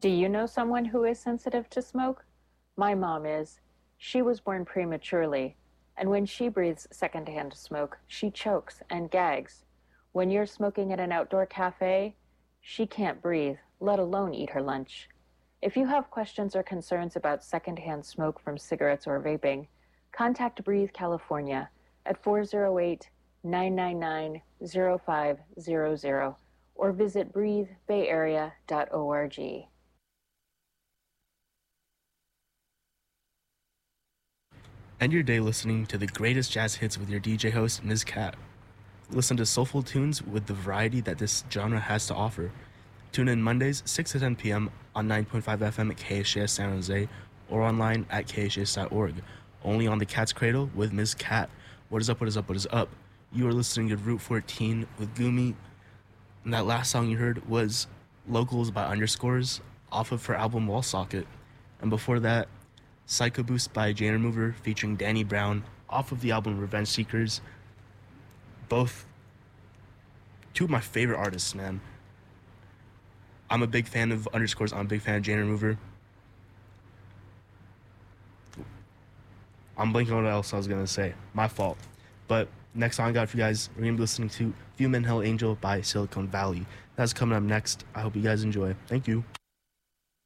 Do you know someone who is sensitive to smoke? My mom is. She was born prematurely, and when she breathes secondhand smoke, she chokes and gags. When you're smoking at an outdoor cafe, she can't breathe, let alone eat her lunch. If you have questions or concerns about secondhand smoke from cigarettes or vaping, contact Breathe California at 408 999 0500 or visit breathebayarea.org. End your day listening to the greatest jazz hits with your DJ host, Ms. Cat. Listen to soulful tunes with the variety that this genre has to offer. Tune in Mondays, 6 to 10 p.m. on 9.5 FM at KHJS San Jose or online at khjs.org. Only on the Cat's Cradle with Ms. Cat. What is up, what is up, what is up? You are listening to Route 14 with Gumi. And that last song you heard was Locals by Underscores off of her album Wall Socket. And before that, Psycho Boost by Jane Remover featuring Danny Brown off of the album Revenge Seekers. Both two of my favorite artists, man. I'm a big fan of Underscores. I'm a big fan of Jane Remover. I'm blanking on what else I was going to say. My fault. But next song I got for you guys, we're going to be listening to Human Hell Angel by Silicon Valley. That's coming up next. I hope you guys enjoy. Thank you.